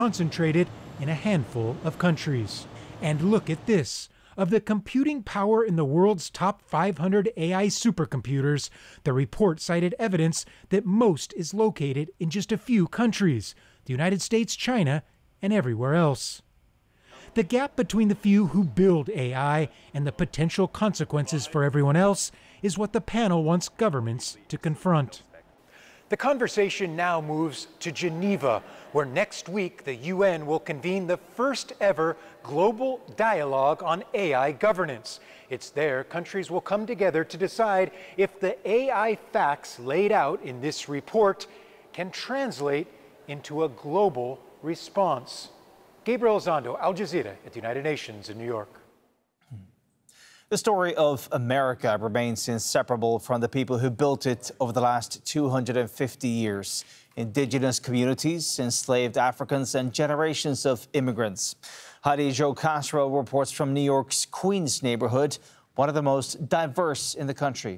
concentrated in a handful of countries. And look at this. Of the computing power in the world's top 500 AI supercomputers, the report cited evidence that most is located in just a few countries: the United States, China, and everywhere else. The gap between the few who build AI and the potential consequences for everyone else is what the panel wants governments to confront. The conversation now moves to Geneva, where next week the UN will convene the first ever global dialogue on AI governance. It's there countries will come together to decide if the AI facts laid out in this report can translate into a global response. Gabriel Zondo, Al Jazeera at the United Nations in New York. The story of America remains inseparable from the people who built it over the last 250 years. Indigenous communities, enslaved Africans, and generations of immigrants. Heidi Jo Castro reports from New York's Queens neighborhood, one of the most diverse in the country.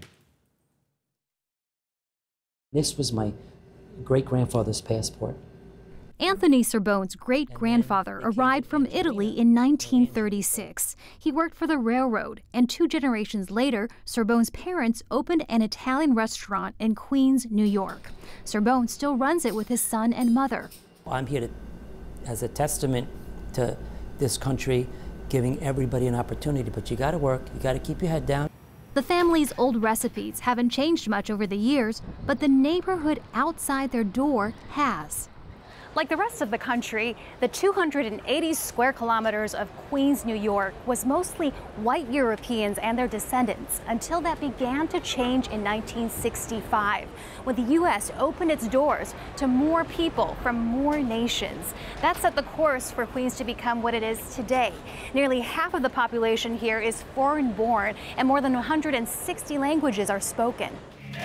This was my great-grandfather's passport. Anthony Serbone's great-grandfather arrived from Italy in 1936. He worked for the railroad, and 2 generations later, Serbone's parents opened an Italian restaurant in Queens, New York. Serbone still runs it with his son and mother. I'm here as a testament to this country, giving everybody an opportunity, but you gotta work, you gotta keep your head down. The family's old recipes haven't changed much over the years, but the neighborhood outside their door has. Like the rest of the country, the 280 square kilometers of Queens, New York was mostly white Europeans and their descendants until that began to change in 1965, when the U.S. opened its doors to more people from more nations. That set the course for Queens to become what it is today. Nearly half of the population here is foreign-born, and more than 160 languages are spoken.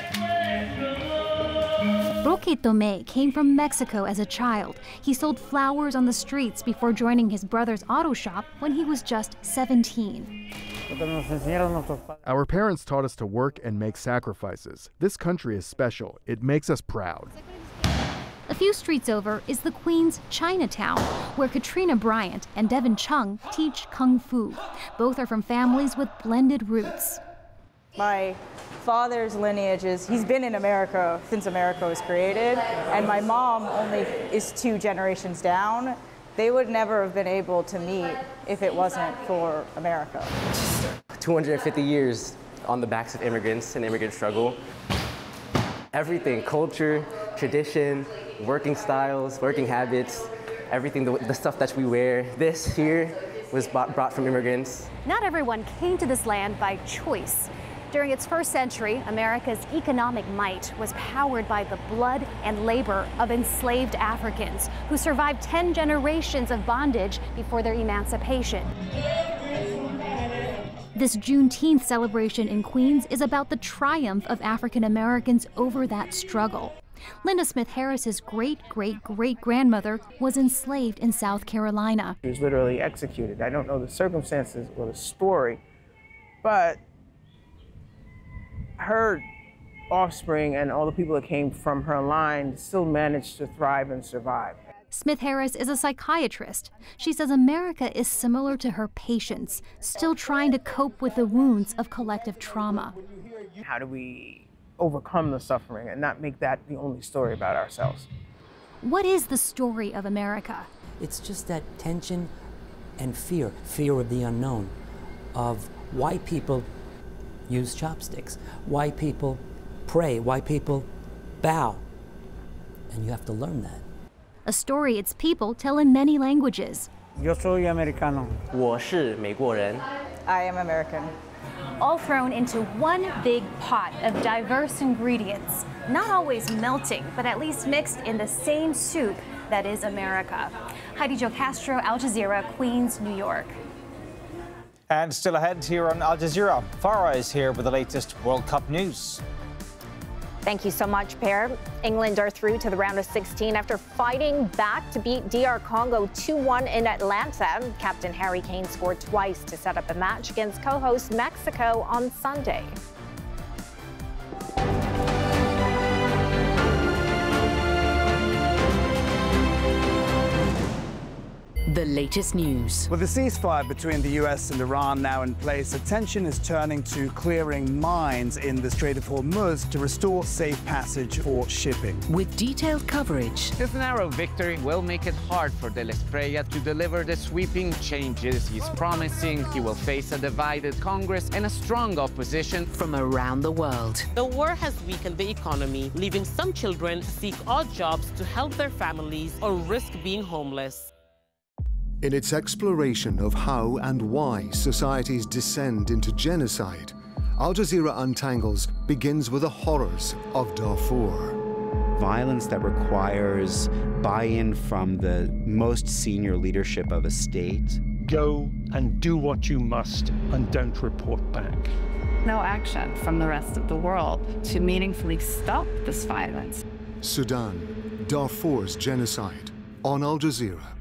Roque Tome came from Mexico as a child. He sold flowers on the streets before joining his brother's auto shop when he was just 17. Our parents taught us to work and make sacrifices. This country is special. It makes us proud. A few streets over is the Queens Chinatown, where Katrina Bryant and Devin Chung teach Kung Fu. Both are from families with blended roots. My father's lineage he's been in America since America was created, and my mom only is 2 generations down. They would never have been able to meet if it wasn't for America. 250 years on the backs of immigrants and immigrant struggle. Everything, culture, tradition, working styles, working habits, everything, the stuff that we wear. This here was brought from immigrants. Not everyone came to this land by choice. During its first century, America's economic might was powered by the blood and labor of enslaved Africans who survived 10 generations of bondage before their emancipation. This Juneteenth celebration in Queens is about the triumph of African Americans over that struggle. Linda Smith Harris's great-great-great-grandmother was enslaved in South Carolina. She was literally executed. I don't know the circumstances or the story, but her offspring and all the people that came from her line still managed to thrive and survive. Smith Harris is a psychiatrist. She says America is similar to her patients, still trying to cope with the wounds of collective trauma. How do we overcome the suffering and not make that the only story about ourselves? What is the story of America? It's just that tension and fear of the unknown, of why people use chopsticks, why people pray, why people bow. And you have to learn that. A story its people tell in many languages. Yo soy americano. 我是美国人. I am American. All thrown into one big pot of diverse ingredients, not always melting, but at least mixed in the same soup that is America. Heidi Jo Castro, Al Jazeera, Queens, New York. And still ahead here on Al Jazeera, Farah is here with the latest World Cup news. Thank you so much, Per. England are through to the round of 16 after fighting back to beat DR Congo 2-1 in Atlanta. Captain Harry Kane scored twice to set up a match against co-host Mexico on Sunday. the latest news. With the ceasefire between the US and Iran now in place, attention is turning to clearing mines in the Strait of Hormuz to restore safe passage for shipping. With detailed coverage. This narrow victory will make it hard for De la Espriella to deliver the sweeping changes he's promising. He will face a divided Congress and a strong opposition from around the world. The war has weakened the economy, leaving some children seek odd jobs to help their families or risk being homeless. In its exploration of how and why societies descend into genocide, Al Jazeera Untangles begins with the horrors of Darfur. Violence that requires buy-in from the most senior leadership of a state. Go and do what you must and don't report back. No action from the rest of the world to meaningfully stop this violence. Sudan, Darfur's genocide, on Al Jazeera.